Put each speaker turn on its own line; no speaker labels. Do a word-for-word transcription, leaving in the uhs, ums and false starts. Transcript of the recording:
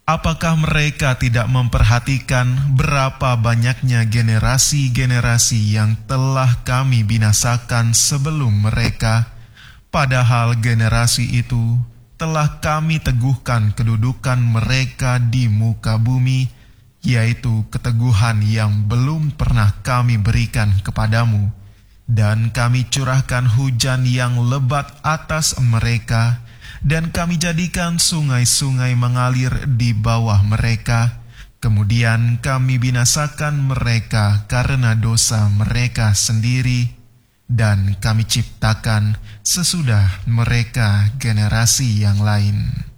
Apakah mereka tidak memperhatikan berapa banyaknya generasi-generasi yang telah kami binasakan sebelum mereka? Padahal generasi itu telah kami teguhkan kedudukan mereka di muka bumi, yaitu keteguhan yang belum pernah kami berikan kepadamu. Dan kami curahkan hujan yang lebat atas mereka, dan kami jadikan sungai-sungai mengalir di bawah mereka. Kemudian kami binasakan mereka karena dosa mereka sendiri, dan kami ciptakan sesudah mereka generasi yang lain.